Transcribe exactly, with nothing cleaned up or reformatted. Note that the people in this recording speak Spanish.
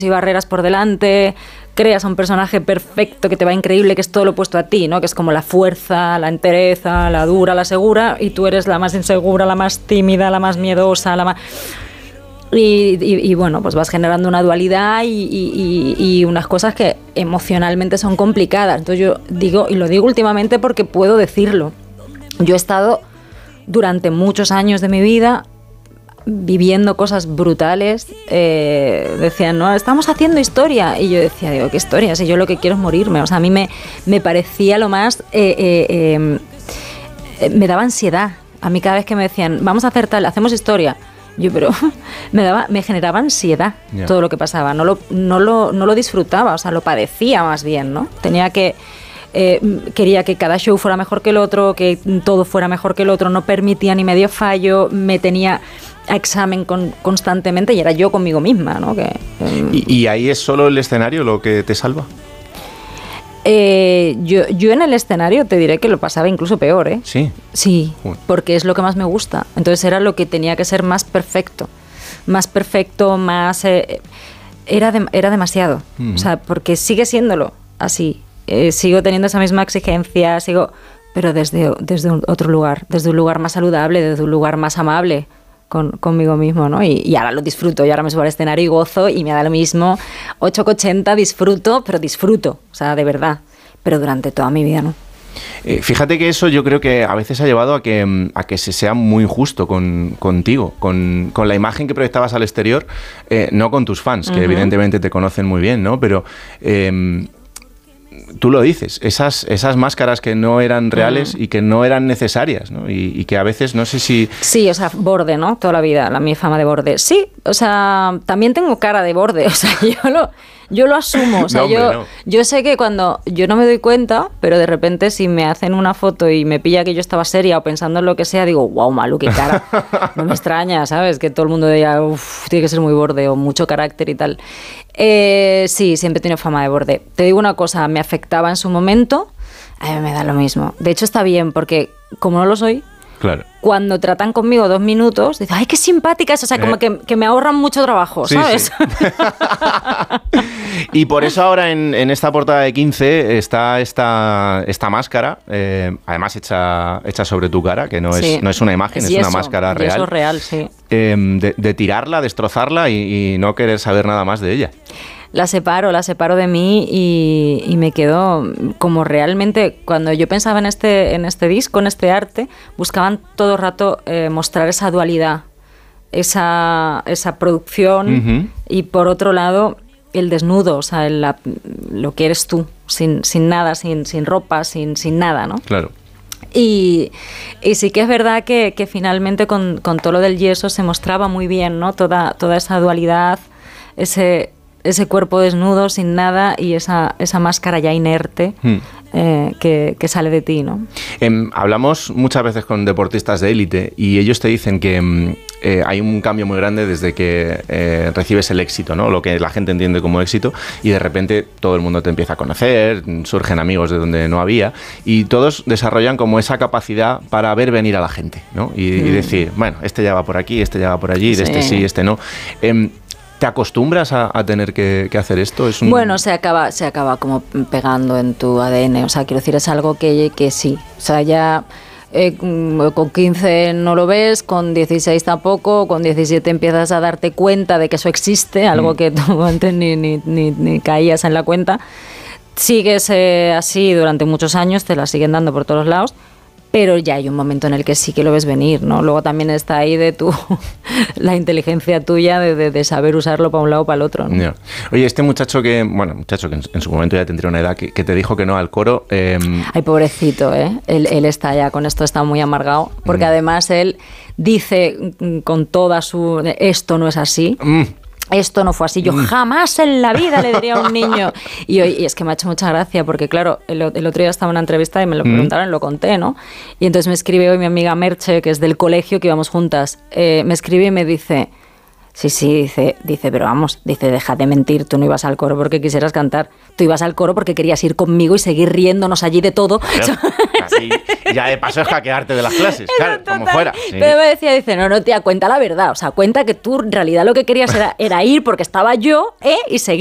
y barreras por delante, creas a un personaje perfecto que te va increíble, que es todo lo opuesto a ti, ¿no? Que es como la fuerza, la entereza, la dura, la segura, y tú eres la más insegura, la más tímida, la más miedosa, la más... Y, y, y bueno, pues vas generando una dualidad y, y, y, y unas cosas que emocionalmente son complicadas. Entonces yo digo, y lo digo últimamente porque puedo decirlo, yo he estado durante muchos años de mi vida viviendo cosas brutales, eh, decían, no, estamos haciendo historia, y yo decía, digo, ¿qué historia? Si yo lo que quiero es morirme. O sea, a mí me, me parecía lo más, eh, eh, eh, me daba ansiedad. A mí cada vez que me decían, vamos a hacer tal, hacemos historia, yo, pero me daba, me generaba ansiedad, yeah, todo lo que pasaba, no lo, no lo, no lo disfrutaba, o sea, lo padecía más bien, ¿no? Tenía que Eh, quería que cada show fuera mejor que el otro, que todo fuera mejor que el otro, no permitía ni medio fallo, me tenía a examen con, constantemente, y era yo conmigo misma, ¿no? Que, eh, ¿Y, ¿Y ahí es solo el escenario lo que te salva? Eh, yo, yo en el escenario te diré que lo pasaba incluso peor, ¿eh? Sí. Sí, porque es lo que más me gusta. Entonces era lo que tenía que ser más perfecto, más perfecto, más... Eh, era, de, era demasiado, mm. o sea, porque sigue siéndolo así. Eh, sigo teniendo esa misma exigencia, sigo, pero desde, desde un otro lugar, desde un lugar más saludable, desde un lugar más amable con, conmigo mismo, ¿no? Y, y ahora lo disfruto, y ahora me subo al escenario y gozo, y me da lo mismo, ocho que ochenta, disfruto, pero disfruto, o sea, de verdad, pero durante toda mi vida, ¿no? Eh, fíjate que eso yo creo que a veces ha llevado a que, a que se sea muy injusto con, contigo, con, con la imagen que proyectabas al exterior, eh, no con tus fans, que uh-huh. evidentemente te conocen muy bien, ¿no? Pero... Eh, tú lo dices, esas, esas máscaras que no eran reales mm. y que no eran necesarias, ¿no? Y, y que a veces no sé si... Sí, o sea, borde, ¿no? Toda la vida, la mi fama de borde. Sí, o sea, también tengo cara de borde, o sea, yo lo, yo lo asumo. O sea, no, hombre, yo, no. yo sé que cuando yo no me doy cuenta, pero de repente si me hacen una foto y me pilla que yo estaba seria o pensando en lo que sea, digo, wow, Malu, qué cara. No me extraña, ¿sabes? Que todo el mundo diga, uff, tiene que ser muy borde o mucho carácter y tal. Eh, sí, siempre he tenido fama de borde. Te digo una cosa, me afectaba en su momento, a mí me da lo mismo. De hecho está bien, porque como no lo soy, claro, cuando tratan conmigo dos minutos, dicen, ay, qué simpática es, o sea, como eh. que, que me ahorran mucho trabajo, sí, ¿sabes? Sí. Y por eso ahora en, en esta portada de quince está esta, esta máscara, eh, además hecha, hecha sobre tu cara, que no, sí. es, no es una imagen, es, es yeso, una máscara real. Eso es real, sí. Eh, de, de tirarla, destrozarla y, y no querer saber nada más de ella. La separo, la separo de mí y, y me quedo como realmente, cuando yo pensaba en este, en este disco, en este arte, buscaban todo el rato eh, mostrar esa dualidad, esa, esa producción uh-huh. y por otro lado el desnudo, o sea, el, la, lo que eres tú, sin, sin nada, sin, sin ropa, sin, sin nada, ¿no? Claro. Y, y sí que es verdad que, que finalmente con, con todo lo del yeso se mostraba muy bien, ¿no? Toda, toda esa dualidad, ese... ese cuerpo desnudo, sin nada, y esa, esa máscara ya inerte hmm. eh, que, que sale de ti, ¿no? Eh, hablamos muchas veces con deportistas de élite y ellos te dicen que eh, hay un cambio muy grande desde que eh, recibes el éxito, ¿no? Lo que la gente entiende como éxito, y de repente todo el mundo te empieza a conocer, surgen amigos de donde no había, y todos desarrollan como esa capacidad para ver venir a la gente, ¿no? Y, hmm. y decir, bueno, este ya va por aquí, este ya va por allí, sí. este sí, este no. Eh, ¿Te acostumbras a, a tener que, que hacer esto? ¿Es un... Bueno, se acaba, se acaba como pegando en tu A D N, o sea, quiero decir, es algo que, que sí, o sea, ya eh, con quince no lo ves, con dieciséis tampoco, con diecisiete empiezas a darte cuenta de que eso existe, algo mm. que tú antes ni, ni, ni, ni caías en la cuenta, sigues eh, así durante muchos años, te la siguen dando por todos lados, pero ya hay un momento en el que sí que lo ves venir, ¿no? Luego también está ahí de tu la inteligencia tuya de, de, de saber usarlo para un lado o para el otro, ¿no? Yeah. Oye, este muchacho que, bueno, muchacho que en, en su momento ya tendría una edad, que, que te dijo que no al coro... Eh... Ay, pobrecito, ¿eh? Él, él está ya, con esto está muy amargado, porque mm. además él dice con toda su... esto no es así... Mm. Esto no fue así, yo jamás en la vida le diría a un niño. Y, hoy, y es que me ha hecho mucha gracia, porque claro, el, el otro día estaba en una entrevista y me lo preguntaron, mm. lo conté, ¿no? Y entonces me escribe hoy mi amiga Merche, que es del colegio, que íbamos juntas, eh, me escribe y me dice, Sí, sí, dice, dice, pero vamos, dice, deja de mentir, tú no ibas al coro porque quisieras cantar, tú ibas al coro porque querías ir conmigo y seguir riéndonos allí de todo. Claro, así, ya de paso es hackearte de las clases, claro, como fuera. Sí. Pero me decía, dice, no, no, tía, cuenta la verdad, o sea, cuenta que tú en realidad lo que querías era, era ir porque estaba yo, ¿eh? Y seguir